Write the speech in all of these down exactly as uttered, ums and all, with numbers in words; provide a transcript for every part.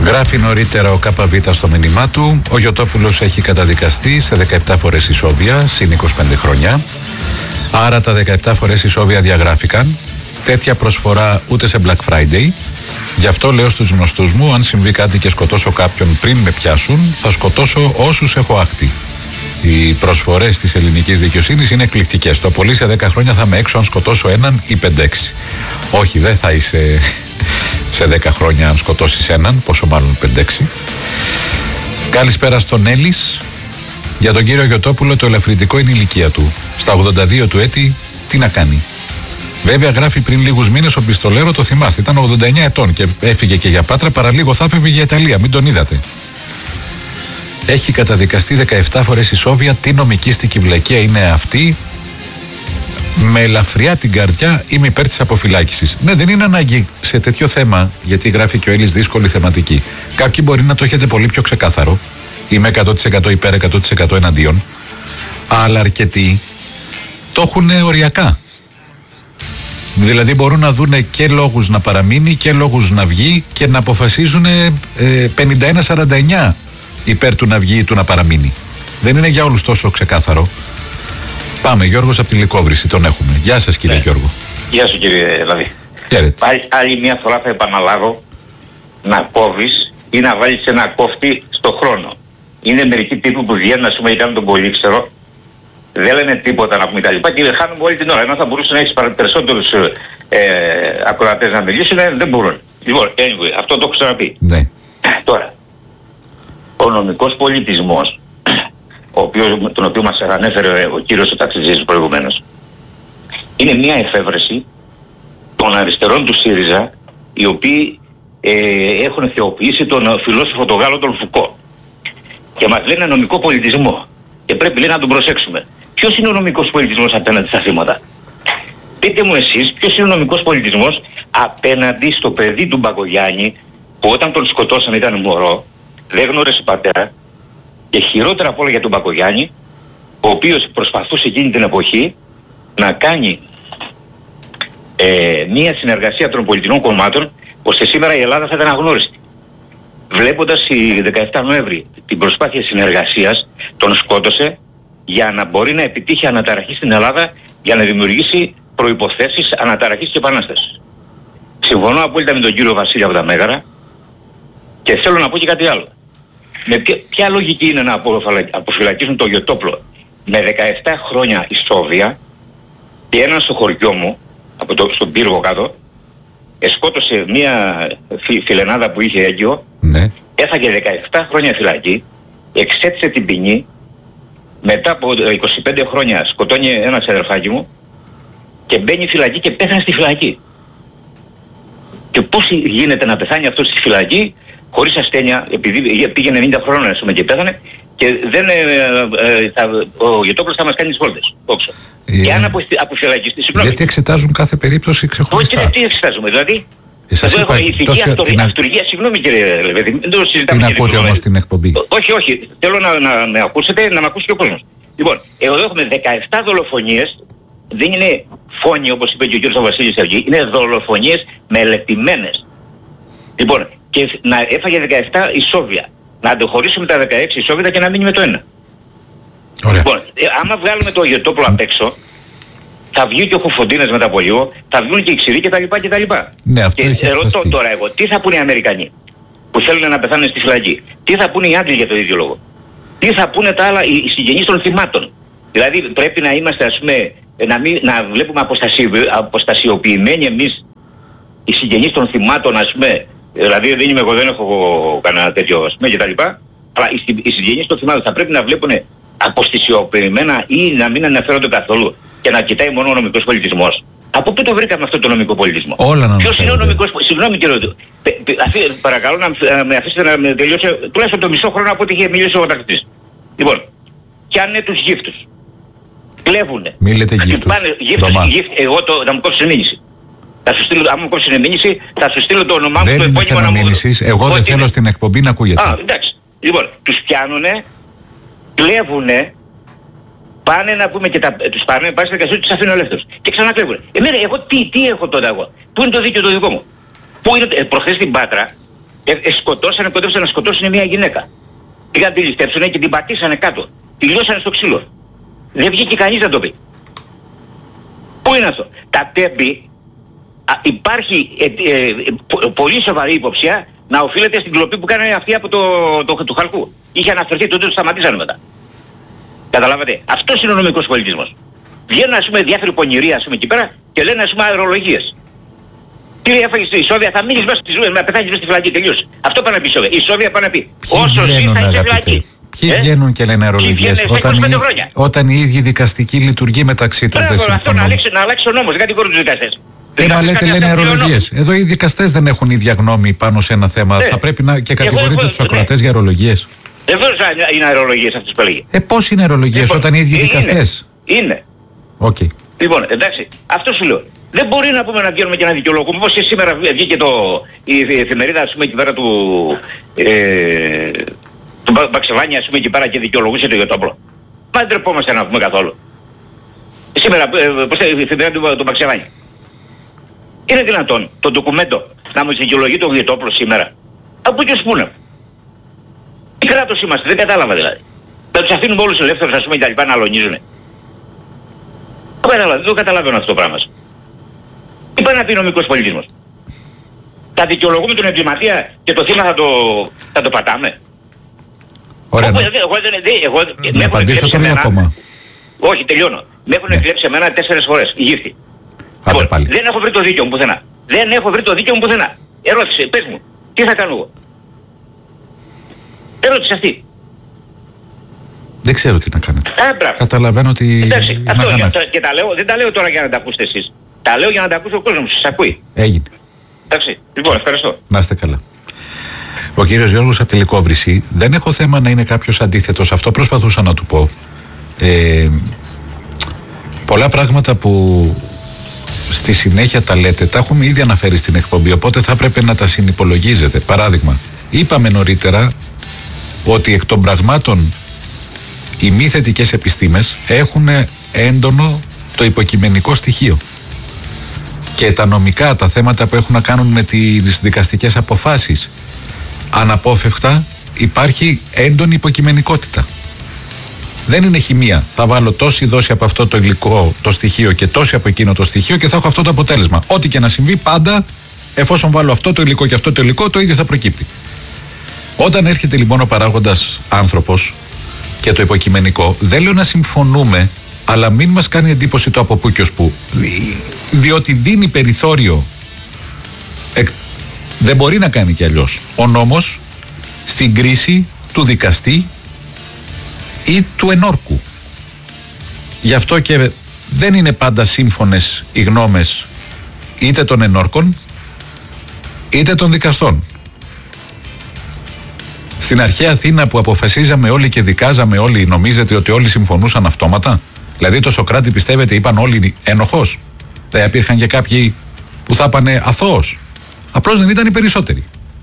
Γράφει νωρίτερα ο ΚΒ στο μήνυμά του. Ο Γιωτόπουλος έχει καταδικαστεί σε δεκαεπτά φορές ισόβια, συν είκοσι πέντε χρόνια. Άρα τα δεκαεπτά φορές ισόβια διαγράφηκαν. Τέτοια προσφορά ούτε σε Black Friday. Γι' αυτό λέω στους γνωστούς μου, αν συμβεί κάτι και σκοτώσω κάποιον πριν με πιάσουν, θα σκοτώσω όσους έχω άκτη. Οι προσφορές της ελληνικής δικαιοσύνης είναι εκπληκτικές. Το πολύ σε δέκα χρόνια θα είμαι έξω αν σκοτώσω έναν ή πέντε έξι. Όχι, δεν θα είσαι σε δέκα χρόνια αν σκοτώσεις έναν, πόσο μάλλον πέντε έξι. Καλησπέρα στον Έλλης. Για τον κύριο Γιωτόπουλο το ελαφρυντικό είναι η ηλικία του. Στα ογδόντα δύο του έτη τι να κάνει. Βέβαια γράφει πριν λίγους μήνες ο Πιστολέρο, το θυμάστε, ήταν ογδόντα εννέα ετών και έφυγε και για Πάτρα, παραλίγο θα έφευγε για Ιταλία, μην τον είδατε. Έχει καταδικαστεί δεκαεπτά φορές ισόβια. Τι νομικίστικη βλακεία είναι αυτή? Με ελαφριά την καρδιά είμαι υπέρ της αποφυλάκησης. Ναι, δεν είναι ανάγκη σε τέτοιο θέμα, γιατί γράφει και ο Έλλης δύσκολη θεματική. Κάποιοι μπορεί να το έχετε πολύ πιο ξεκάθαρο. Είμαι εκατό τοις εκατό υπέρ, εκατό τοις εκατό εναντίον. Αλλά αρκετοί το έχουν οριακά. Δηλαδή μπορούν να δούνε και λόγους να παραμείνει και λόγους να βγει και να αποφασίζουν ε, πενήντα ένα σαράντα εννέα υπέρ του να βγει ή του να παραμείνει. Δεν είναι για όλους τόσο ξεκάθαρο. Πάμε, Γιώργος από τη Λυκόβρηση, τον έχουμε. Γεια σας κύριε ναι. Γιώργο. Γεια σου κύριε Λαβή. Χαίρετε. Άλλη μια φορά θα επαναλάβω να κόβεις ή να βάλεις ένα κόφτη στο χρόνο. Είναι μερικοί τύποι που βγαίνουν, ας πούμε, και κάνουν τον πολύξερο, δεν λένε τίποτα να πούμε τα λοιπά και χάνουμε όλη την ώρα. Ενώ θα μπορούσε να έχεις περισσότερους ε, ακροατές να μιλήσουν, δεν μπορούν. Λοιπόν, anyway, αυτό το έχω ξαναπεί. Ναι. Τώρα, ο νομικός πολιτισμός, ο οποίος, τον οποίο μας ανέφερε ο κύριος ο ταξιτζής προηγουμένως, είναι μια εφεύρεση των αριστερών του ΣΥΡΙΖΑ, οι οποίοι ε, έχουν θεοποιήσει τον φιλόσοφο τον Γάλλο τον Φουκώ. Και μας λένε νομικό πολιτισμό. Και πρέπει λέει να τον προσέξουμε. Ποιος είναι ο νομικός πολιτισμός απέναντι στα θύματα? Πείτε μου εσείς ποιος είναι ο νομικός πολιτισμός απέναντι στο παιδί του Μπακογιάννη, που όταν τον σκοτώσανε ήταν μωρό, δεν γνώρισε πατέρα, και χειρότερα απ' όλα για τον Μπακογιάννη, ο οποίος προσπαθούσε εκείνη την εποχή να κάνει ε, μία συνεργασία των πολιτικών κομμάτων, ώστε σήμερα η Ελλάδα θα ήταν αγνώριστη. Βλέποντας η δεκαεπτά Νοέμβρη την προσπάθεια συνεργασίας, τον σκότωσε για να μπορεί να επιτύχει αναταραχή στην Ελλάδα, για να δημιουργήσει προϋποθέσεις αναταραχής και επανάστασης. Συμφωνώ απόλυτα με τον κύριο Βασίλη από τα Μέγαρα και θέλω να πω και κάτι άλλο. Με ποια, ποια λογική είναι να αποφυλακίσουν το Γιωτόπουλο με δεκαεπτά χρόνια ισόβια και έναν στο χωριό μου, από το, στον πύργο κάτω, σκότωσε μία φι, φιλενάδα που είχε έγκυο, ναι. Έφαγε δεκαεπτά χρόνια φυλακή, εξέτησε την ποινή, μετά από είκοσι πέντε χρόνια σκοτώνει ένα αδερφάκι μου και μπαίνει φυλακή και πέθανε στη φυλακή. Και πώς γίνεται να πεθάνει αυτό στη φυλακή χωρίς ασθένεια, επειδή πήγαινε ενενήντα χρόνια ας πούμε και πέθανε, και δεν, ε, ε, θα, ο Γιωτόπουλος θα μας κάνει τις βόλτες, όξο. Ε, και αν αποφυλακιστεί, συγγνώμη. Γιατί εξετάζουν κάθε περίπτωση ξεχωριστά. Όχι, τι εξετάζουμε, δηλαδή. Εσάς εδώ είπα, έχω ηθική αυτοργία, αυτοργία, συγγνώμη κύριε Λεβέντη, δεν το συζητάμε. Την ακούτε όμως την εκπομπή. Όχι, όχι, θέλω να, να με ακούσετε, να με ακούσει και ο κόσμος. Λοιπόν, εδώ έχουμε δεκαεπτά δολοφονίες, δεν είναι φόνοι όπως είπε και ο κύριος Βασίλης Σεργή, είναι δολοφονίες μελετημένες. Λοιπόν, και να έφαγε δεκαεπτά ισόβια, να αντεχωρήσουμε τα δεκαέξι ισόβια και να μείνει με το ένα. Ωραία. Λοιπόν, ε, άμα βγάλουμε το Γιωτόπουλο απ' έξω, θα βγει και ο Χουφοντίνας μετά από λίγο, θα βγουν και οι Ξηροί και τα λοιπά και τα λοιπά. Ναι, αυτό και έχει ρωτώ εκφραστεί. τώρα εγώ, τι θα πούνε οι Αμερικανοί που θέλουν να πεθάνουν στη φυλακή? Τι θα πούνε οι Άγγλοι για το ίδιο λόγο? Τι θα πούνε τα άλλα, οι συγγενείς των θυμάτων? Δηλαδή πρέπει να είμαστε, ας πούμε, να, μην, να βλέπουμε αποστασιο, αποστασιοποιημένοι εμείς οι συγγενείς των θυμάτων, ας πούμε, δηλαδή δεν είμαι εγώ, δεν έχω κανένα τέτοιο, ας πούμε, και τα λοιπά, αλλά οι, οι συγγενείς των θυμάτων θα πρέπει να βλέπουν αποστασιοποιημένα ή να μην αναφέρονται καθόλου και να κοιτάει μόνο ο νομικός πολιτισμός. Από πού το βρήκαμε αυτό το νομικό πολιτισμό? Όλα να Ποιος είναι ο νομικός πολιτισμός? Συγγνώμη κύριε του. Παρακαλώ να με αφήσετε να με τελειώσει τουλάχιστον το μισό χρόνο από ό,τι είχε μιλήσει ο ταξιτής. Λοιπόν, πιάνε τους γύφτους. Κλέβουνε. Μη λέτε γύφτους. Πάνε, γύφτους, γύφτους, εγώ το, θα μου κόψεις την μήνυση. Θα σου στείλω, άμα μου κόψεις την μήνυση, θα σου στείλω το όνομά μου, δεν το επώνυμο να μου... μήνυσης, εγώ δεν θέλω στην εκπομπή να ακούγεται. Α, εντάξει. Λοιπόν, τους πιάνουνε, κλέβουνε, πάνε να πούμε και τα, τους πάρουν, πάνε στα δικαστήρια, τους αφήνουν ελεύθερους. Και ξανακλέβουνε. Εμένα, εγώ τι, τι έχω τότε εγώ? Πού είναι το δίκαιο το δικό μου? Πού είναι, ε, προχθές στην Πάτρα, Ε, ε, σκοτώσανε, κοντέψανε να σκοτώσουν μια γυναίκα. Πήγαν τη ληστεύσουνε και την πατήσανε κάτω. Τη λιώσανε στο ξύλο. Δεν βγήκε κανείς να το πει. Πού είναι αυτό? Τα τέμπη α, υπάρχει ε, ε, ε, πο, πολύ σοβαρή υποψία να οφείλεται στην κλοπή που κάνανε αυτή από το, το, το, το Χαλκού. Είχε αναφερθεί, τότε το σταματήσανε μετά. Καταλάβατε. Αυτός είναι ο νομικός πολιτισμός. Βγαίνουν ας πούμε διάφοροι πονηροί ας πούμε εκεί πέρα και λένε ας πούμε αερολογίες. Τι έφαγες στη Σόβια, θα μείνεις μέσα στη ζωή, να πεθάνεις μέσα στη φυλακή, τελείωσε. Αυτό πάνε να πει η Σόβια. Η Σόβια πάνε να πει. Όσο ζει θα είσαι φυλακή. Ποιοι ε? βγαίνουν και λένε αερολογίες όταν, όταν οι ίδιοι δικαστικοί λειτουργεί μεταξύ τους δεν συμφωνούν. Αυτό να αλλάξει, να αλλάξει ο νόμος, δεν κατηγορούν τους δικαστές. Ε, μα λέτε λένε αερολογίες. Εδώ οι δικαστές δεν έχουν ίδια γνώμη πάνω σε ένα θέμα. Ναι. Θα πρέπει να και κατηγορείτε τους ακροατές ναι. για αερολογίες. Εδώ είναι αερολογίες αυτές που έλεγε. Ε, πώς είναι αερολογίες όταν οι ίδιοι δικαστές? Είναι. Okay. Λοιπόν, εντάξει, αυτό σου λέω. Δεν μπορεί να πούμε να βγαίνουμε και να δικαιολογούμε. Όπως σήμερα βγήκε το, η εφημερίδα, ας πούμε, εκεί πέρα του, ε, του Μπαξεβάνια, ας πούμε, εκεί πέρα και δικαιολογούσε το Γιωτόπλο. Μα δεν τρεπόμαστε να πούμε καθόλου. Σήμερα, ε, πώς η εφημερίδα του, του Μπαξεβάνια. Είναι δυνατόν το ντοκουμέντο να μας δικαιολογεί το Γιωτόπλο σήμερα? Από ποιος πούνε. Τι κράτος είμαστε, δεν κατάλαβα δηλαδή. Να τους αφήνουμε όλους ελεύθερους, ας πούμε, τα λοιπά να αλωνίζουνε. Δεν το καταλαβαίνω αυτό το πράγμα. Τι πάει να πει νομικός πολιτισμός? Θα δικαιολογούμε τον εγκληματία και το θύμα θα το, θα το πατάμε? Ωραία. Εγώ, εγώ, εγώ, εγώ, να απαντήσω τώρα ακόμα. Όχι, τελειώνω. Με έχουν εκλέψει εμένα τέσσερις φορές η γύφτη. Λοιπόν, δεν έχω βρει το δίκαιο μου πουθενά. Δεν έχω βρει το δίκαιο μου πουθενά. Ερώτησε, πες μου, τι θα κάνω εγώ? Ερώτησε αυτή. Δεν ξέρω τι να κάνετε. Α, καταλαβαίνω ότι... Εντάξει, αυτό για, και τα λέω, δεν τα λέω τώρα για να τα ακούσετε εσείς. Τα λέω για να τα ακούσει ο κόσμος, σας ακούει. Έγινε. Εντάξει, λοιπόν, ευχαριστώ. Να είστε καλά. Ο κύριος Γιώργος από τη Λυκόβρηση, δεν έχω θέμα να είναι κάποιος αντίθετος, αυτό προσπαθούσα να του πω. Ε, πολλά πράγματα που στη συνέχεια τα λέτε, τα έχουμε ήδη αναφέρει στην εκπομπή, οπότε θα έπρεπε να τα συνυπολογίζετε. Παράδειγμα, είπαμε νωρίτερα ότι εκ των πραγμάτων οι μη θετικές επιστήμες έχουν έντονο το υποκειμενικό στοιχείο. Και τα νομικά, τα θέματα που έχουν να κάνουν με τις δικαστικές αποφάσεις, αναπόφευκτα υπάρχει έντονη υποκειμενικότητα. Δεν είναι χημεία. Θα βάλω τόση δόση από αυτό το υλικό το στοιχείο και τόση από εκείνο το στοιχείο και θα έχω αυτό το αποτέλεσμα. Ό,τι και να συμβεί, πάντα εφόσον βάλω αυτό το υλικό και αυτό το υλικό, το ίδιο θα προκύπτει. Όταν έρχεται λοιπόν ο παράγοντας άνθρωπος και το υποκειμενικό, δεν λέω να συμφωνούμε, αλλά μην μας κάνει εντύπωση το από πού και ως πού. Διότι δίνει περιθώριο. Εκ, δεν μπορεί να κάνει κι αλλιώς ο νόμος στην κρίση του δικαστή ή του ενόρκου. Γι' αυτό και δεν είναι πάντα σύμφωνες οι γνώμες είτε των ενόρκων είτε των δικαστών. Στην αρχαία Αθήνα που αποφασίζαμε όλοι και δικάζαμε όλοι, νομίζετε ότι όλοι συμφωνούσαν αυτόματα? Δηλαδή το Σωκράτη πιστεύετε είπαν όλοι ένοχος? Δεν υπήρχαν και κάποιοι που θα είπανε αθώος? Απλώς δεν ήταν οι περισσότεροι.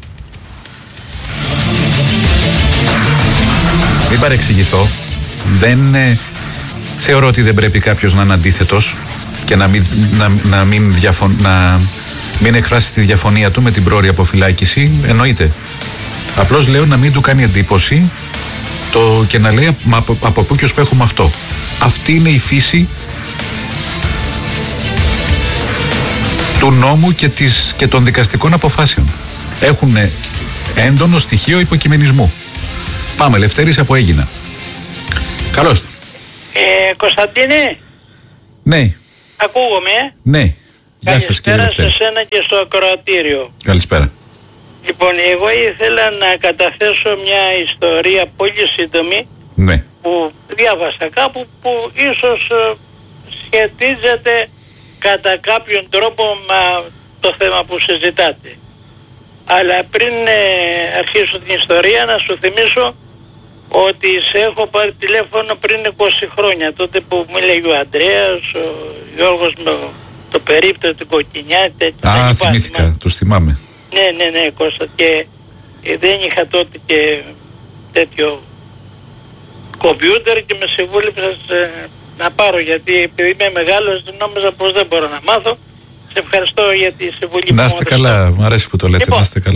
Μην παρεξηγηθώ. Δεν ε, θεωρώ ότι δεν πρέπει κάποιος να είναι αντίθετος και να μην, να, να μην, διαφων, να μην εκφράσει τη διαφωνία του με την πρόωρη αποφυλάκηση. Εννοείται. Απλώς λέω να μην του κάνει εντύπωση το, και να λέει μα, από, από πού και ως που έχουμε αυτό. Αυτή είναι η φύση του νόμου και, της, και των δικαστικών αποφάσεων. Έχουν έντονο στοιχείο υποκειμενισμού. Πάμε, Λευτέρης από Αίγινα. Καλώς το. Ε, Κωνσταντίνε. Ναι. Ακούγομαι. Ναι. Γεια σας κύριε Λευτέρη. Καλησπέρα σε σένα και στο ακροατήριο. Καλησπέρα. Λοιπόν, εγώ ήθελα να καταθέσω μια ιστορία πολύ σύντομη. Ναι. Που διάβασα κάπου που ίσως σχετίζεται κατά κάποιον τρόπο με το θέμα που συζητάτε. Αλλά πριν ε, αρχίσω την ιστορία να σου θυμίσω ότι σε έχω πάρει τηλέφωνο πριν είκοσι χρόνια, τότε που μου έλεγε ο Ανδρέας, ο Γιώργος με το περίπτωτο, την κοκκινιά, τέτοια. Α, θυμήθηκα, τους θυμάμαι. Ναι, ναι, ναι, Κώστα, και ε, δεν είχα τότε και τέτοιο κομπιούτερ και με συμβούλεψες ε, να πάρω, γιατί επειδή είμαι μεγάλος νόμιζα πως δεν μπορώ να μάθω. Σε ευχαριστώ για τη συμβουλή. Να είστε καλά, μου αρέσει που το λέτε, λοιπόν, να είστε καλά. Και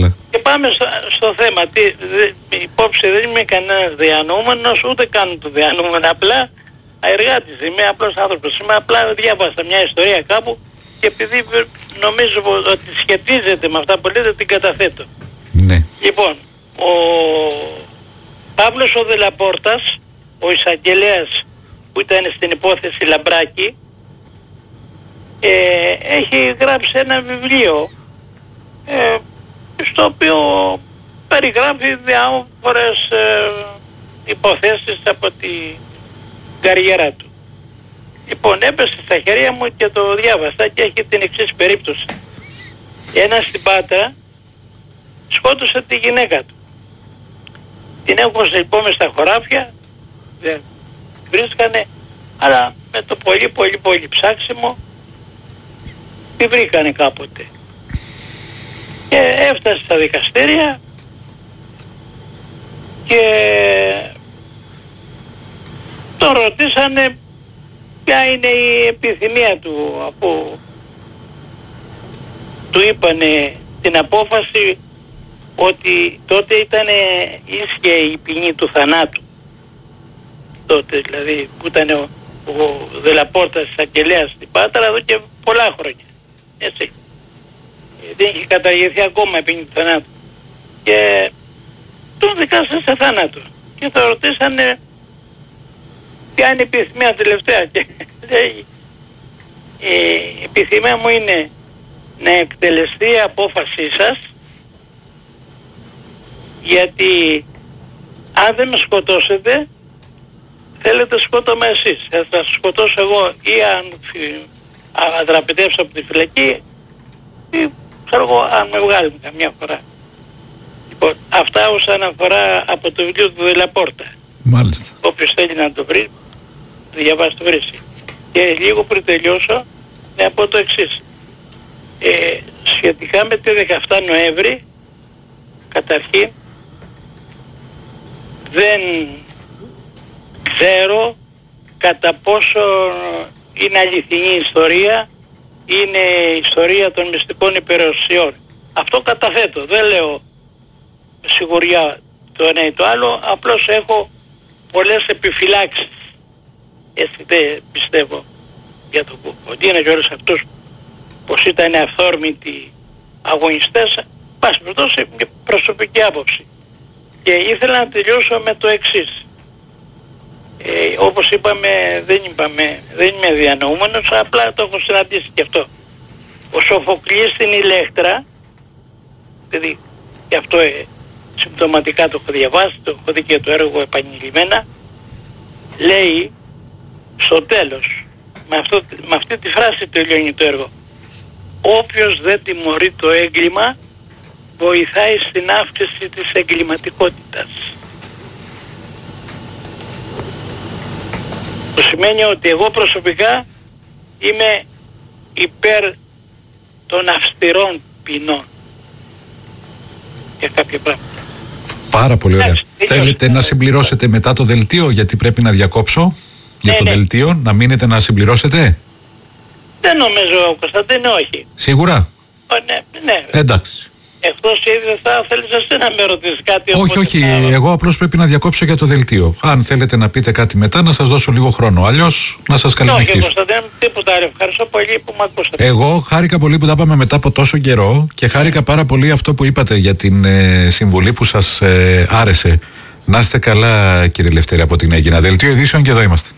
πάμε στο, στο θέμα. Τι, δε, υπόψη δεν είμαι κανένας διανοούμενος, ούτε κάνω το διανοούμενο. Απλά εργάτης είμαι, απλός άνθρωπος είμαι. Απλά διάβασα μια ιστορία κάπου και επειδή νομίζω ότι σχετίζεται με αυτά που λέτε, την καταθέτω. Ναι. Λοιπόν, ο Παύλος ο Δελαπόρτας, ο εισαγγελέας που ήταν στην υπόθεση Λαμπράκη, ε, έχει γράψει ένα βιβλίο ε, στο οποίο περιγράφει διάφορες ε, υποθέσεις από την καριέρα του. Λοιπόν, έπεσε στα χέρια μου και το διάβασα και έχει την εξής περίπτωση. Ένας στην Πάτρα σκότωσε τη γυναίκα του. Την έχουν λοιπόν μες στα χωράφια, δεν βρίσκανε, αλλά με το πολύ πολύ πολύ ψάξιμο τη βρήκανε κάποτε. Και έφτασε στα δικαστήρια και τον ρωτήσανε ποια είναι η επιθυμία του, από του είπανε την απόφαση ότι τότε ήταν ίσχυε η ποινή του θανάτου. Τότε δηλαδή που ήταν ο, ο Δελαπόρτας εισαγγελέας στην Πάτρα εδώ και πολλά χρόνια. Έτσι. Δεν είχε καταργηθεί ακόμα η ποινή του θανάτου. Και τον δικάσαν σε θάνατο. Και θα ρωτήσανε ποια είναι η επιθυμία τελευταία. Και λέει, η επιθυμία μου είναι να εκτελεστεί η απόφασή σας, γιατί αν δεν με σκοτώσετε θέλετε σκότωμα εσείς. Θα σας σκοτώσω εγώ ή αν, αν δραπετεύσω από τη φυλακή ή ξέρω εγώ αν με βγάλουν καμιά φορά. Λοιπόν, αυτά όσον αφορά από το βιβλίο του Δελαπόρτα. Μάλιστα. Όποιος θέλει να το βρει, το διαβάσει, το βρει. Και λίγο πριν τελειώσω να πω το εξής. Ε, σχετικά με τη δεκαεφτά Νοέμβρη, καταρχήν δεν ξέρω κατά πόσο είναι αληθινή η ιστορία, είναι η ιστορία των μυστικών υπηρεσιών. Αυτό καταθέτω, δεν λέω σιγουριά το ένα ή το άλλο, απλώς έχω πολλές επιφυλάξεις. Έτσι δεν πιστεύω για το ότι είναι και όλους αυτούς πως ήταν αυθόρμητοι αγωνιστές, πάση περιπτώσει μια προσωπική άποψη. Και ήθελα να τελειώσω με το εξής. Ε, όπως είπαμε, δεν, είπαμε, δεν είμαι διανοούμενος, απλά το έχω συναντήσει και αυτό. Ο Σοφοκλής στην Ηλέκτρα, δηλαδή και αυτό ε, συμπτωματικά το έχω διαβάσει, το έχω δει και το έργο επανειλημμένα, λέει στο τέλος, με, αυτό, με αυτή τη φράση τελειώνει το έργο, όποιος δεν τιμωρεί το έγκλημα βοηθάει στην αύξηση της εγκληματικότητας. Το σημαίνει ότι εγώ προσωπικά είμαι υπέρ των αυστηρών ποινών για κάποια πράγματα. Πάρα πολύ ωραία. Θέλετε να συμπληρώσετε μετά το δελτίο, γιατί πρέπει να διακόψω για ναι, το ναι. δελτίο, να μείνετε να συμπληρώσετε. Δεν νομίζω, Κωνσταντίνε, όχι. Σίγουρα. Ο, ναι, ναι. Εντάξει. Εκτός ήδη δεν θα θέλεις εσύ να με ρωτήσεις κάτι. Όχι, όχι. Θα... Εγώ απλώς πρέπει να διακόψω για το δελτίο. Αν θέλετε να πείτε κάτι μετά, να σας δώσω λίγο χρόνο. Αλλιώς να σας καληνυχτήσω. Όχι, Κωνσταντίνε, τίποτα άλλο. Ευχαριστώ πολύ που με ακούσατε. Εγώ χάρηκα πολύ που τα είπαμε μετά από τόσο καιρό και χάρηκα πάρα πολύ αυτό που είπατε για την ε, συμβουλή που σας ε, άρεσε. Να είστε καλά, κύριε Λευτέρη, από την Αίγινα. Δελτίο ειδήσεων και εδώ είμαστε.